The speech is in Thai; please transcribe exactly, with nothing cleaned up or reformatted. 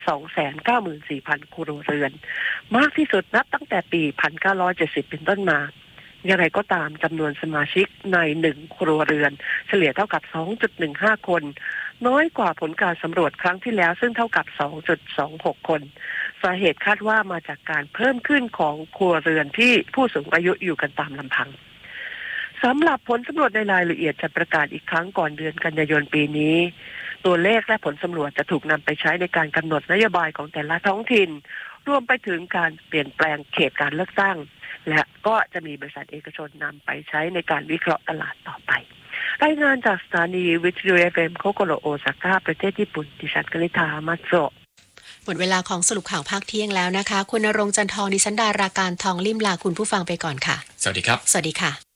สองแสนเก้าหมื่นสี่พัน ครัวเรือนมากที่สุดนับตั้งแต่ปี หนึ่งพันเก้าร้อยเจ็ดสิบ เป็นต้นมาอย่างไรก็ตามจำนวนสมาชิกในหนึ่งครัวเรือนเฉลี่ยเท่ากับ สองจุดหนึ่งห้า คนน้อยกว่าผลการสำรวจครั้งที่แล้วซึ่งเท่ากับ สองจุดสองหก คนสาเหตุคาดว่ามาจากการเพิ่มขึ้นของครัวเรือนที่ผู้สูงอายุอยู่กันตามลำพังสำหรับผลสำรวจในรายละเอียดจะประกาศอีกครั้งก่อนเดือนกันยายนปีนี้ตัวเลขและผลสำรวจจะถูกนำไปใช้ในการกำหนดนโยบายของแต่ละท้องถิ่นรวมไปถึงการเปลี่ยนแปลงเขตการเลือกตั้งและก็จะมีบริษัทเอกชนนำไปใช้ในการวิเคราะห์ตลาดต่อไปรายงานจากสถานีวิทยุ เอฟ เอ็ม โคโกโรโอซาก้าประเทศญี่ปุ่นดิฉันกนิษฐา มัตโซะหมดเวลาของสรุปข่าวภาคเที่ยงแล้วนะคะคุณณรงค์ จันทองดิฉันดาราการทองลิ่มลาคุณผู้ฟังไปก่อนค่ะสวัสดีครับสวัสดีค่ะ